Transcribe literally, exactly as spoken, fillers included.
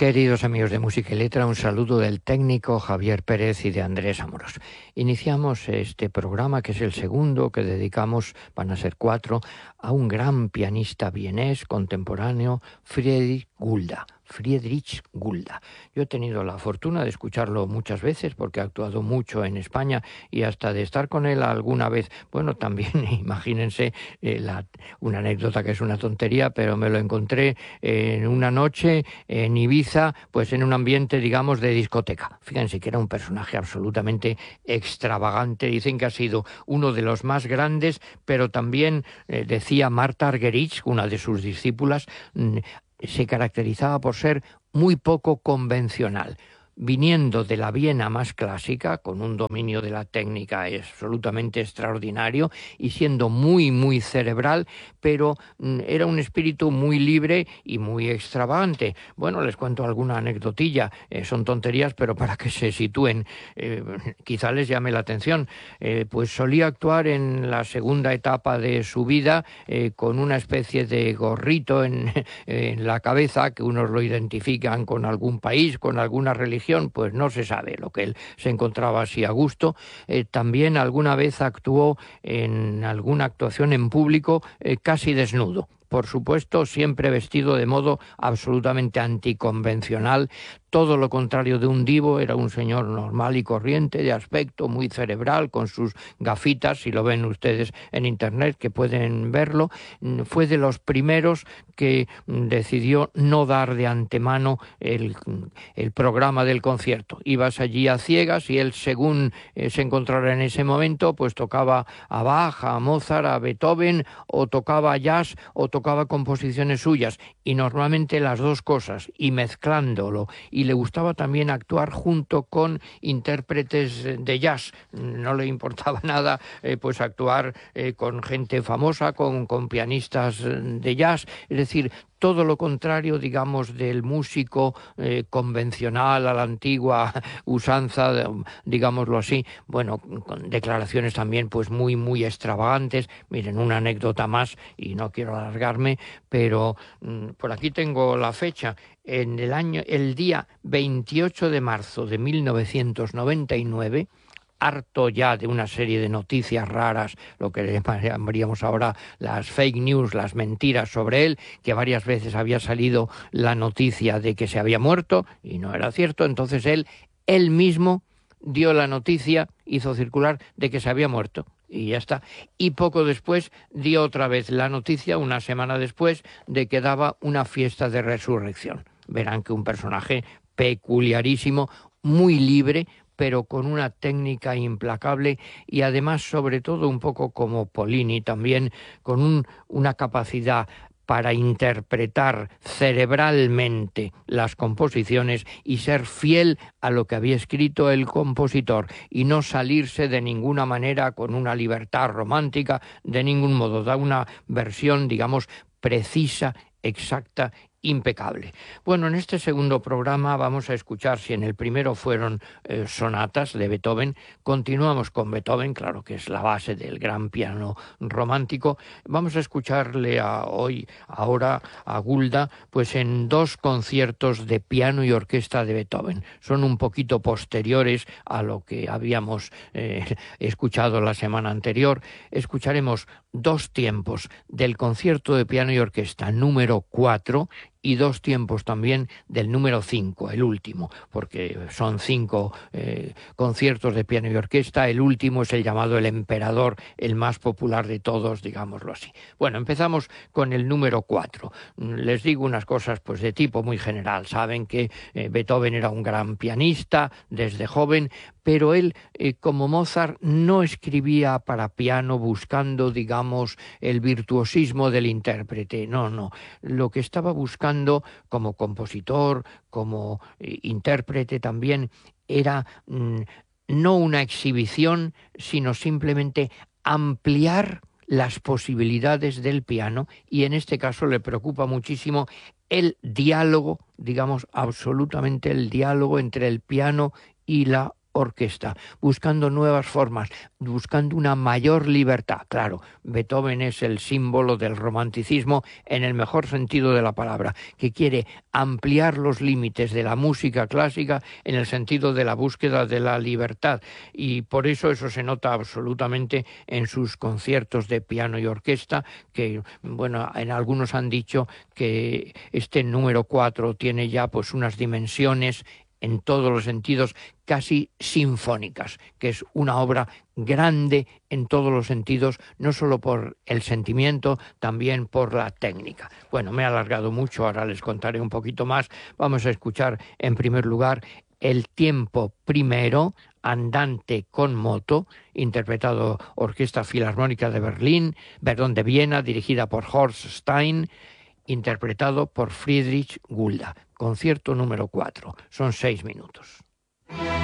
Queridos amigos de Música y Letra, un saludo del técnico Javier Pérez y de Andrés Amorós. Iniciamos este programa, que es el segundo que dedicamos, van a ser cuatro, a un gran pianista vienés contemporáneo, Friedrich Gulda. Friedrich Gulda. Yo he tenido la fortuna de escucharlo muchas veces porque ha actuado mucho en España y hasta de estar con él alguna vez. Bueno, también imagínense eh, la, una anécdota que es una tontería, pero me lo encontré en una noche en Ibiza, pues en un ambiente, digamos, de discoteca. Fíjense que era un personaje absolutamente extravagante. Dicen que ha sido uno de los más grandes, pero también eh, decía Marta Argerich, una de sus discípulas, mm, se caracterizaba por ser muy poco convencional. Viniendo de la Viena más clásica, con un dominio de la técnica absolutamente extraordinario y siendo muy, muy cerebral, pero mm, era un espíritu muy libre y muy extravagante. Bueno, les cuento alguna anecdotilla, eh, son tonterías, pero para que se sitúen, eh, quizá les llame la atención. Eh, pues solía actuar en la segunda etapa de su vida eh, con una especie de gorrito en, en la cabeza, que unos lo identifican con algún país, con alguna religión, pues no se sabe lo que él se encontraba así a gusto. Eh, también alguna vez actuó en alguna actuación en público eh, casi desnudo. Por supuesto, siempre vestido de modo absolutamente anticonvencional, todo lo contrario de un divo. Era un señor normal y corriente, de aspecto muy cerebral, con sus gafitas, si lo ven ustedes en internet, que pueden verlo. Fue de los primeros que decidió no dar de antemano el, el programa del concierto. Ibas allí a ciegas y él, según eh, se encontrara en ese momento, pues tocaba a Bach, a Mozart, a Beethoven, o tocaba jazz, o tocaba composiciones suyas, y normalmente las dos cosas, y mezclándolo. Y le gustaba también actuar junto con intérpretes de jazz. No le importaba nada eh, pues actuar eh, con gente famosa, con, con pianistas de jazz. Es decir, todo lo contrario, digamos, del músico eh, convencional, a la antigua usanza, digámoslo así. Bueno, con declaraciones también pues muy, muy extravagantes. Miren, una anécdota más, y no quiero alargarme, pero mmm, por aquí tengo la fecha. En el año, el día veintiocho de marzo de mil novecientos noventa y nueve, harto ya de una serie de noticias raras, lo que llamaríamos ahora las fake news, las mentiras sobre él, que varias veces había salido la noticia de que se había muerto y no era cierto. Entonces él, él mismo dio la noticia, hizo circular de que se había muerto. Y ya está. Y poco después dio otra vez la noticia, una semana después, de que daba una fiesta de resurrección. Verán que un personaje peculiarísimo, muy libre, pero con una técnica implacable, y además, sobre todo, un poco como Pollini también, con un, una capacidad para interpretar cerebralmente las composiciones y ser fiel a lo que había escrito el compositor y no salirse de ninguna manera con una libertad romántica, de ningún modo. Da una versión, digamos, precisa, exacta, impecable. Bueno, en este segundo programa vamos a escuchar, si en el primero fueron eh, sonatas de Beethoven, continuamos con Beethoven, claro que es la base del gran piano romántico. Vamos a escucharle a, hoy, ahora, a Gulda, pues en dos conciertos de piano y orquesta de Beethoven. Son un poquito posteriores a lo que habíamos eh, escuchado la semana anterior. Escucharemos dos tiempos del concierto de piano y orquesta número cuatro y dos tiempos también del número cinco, el último, porque son cinco eh, conciertos de piano y orquesta. El último es el llamado El Emperador, el más popular de todos, digámoslo así. Bueno, empezamos con el número cuatro. Les digo unas cosas pues de tipo muy general. Saben que eh, Beethoven era un gran pianista desde joven, pero él, eh, como Mozart, no escribía para piano buscando, digamos, el virtuosismo del intérprete. No, no. Lo que estaba buscando como compositor, como eh, intérprete también, era mm, no una exhibición, sino simplemente ampliar las posibilidades del piano, y en este caso le preocupa muchísimo el diálogo, digamos, absolutamente el diálogo entre el piano y la orquesta, buscando nuevas formas, buscando una mayor libertad. Claro, Beethoven es el símbolo del romanticismo en el mejor sentido de la palabra, que quiere ampliar los límites de la música clásica en el sentido de la búsqueda de la libertad, y por eso eso se nota absolutamente en sus conciertos de piano y orquesta, que, bueno, en algunos han dicho que este número cuatro tiene ya pues unas dimensiones en todos los sentidos casi sinfónicas, que es una obra grande en todos los sentidos, no solo por el sentimiento, también por la técnica. Bueno, me he alargado mucho, ahora les contaré un poquito más. Vamos a escuchar en primer lugar El tiempo primero, Andante con moto, interpretado Orquesta Filarmónica de Berlín, perdón, de Viena, dirigida por Horst Stein, interpretado por Friedrich Gulda. Concierto número cuatro. Son seis minutos.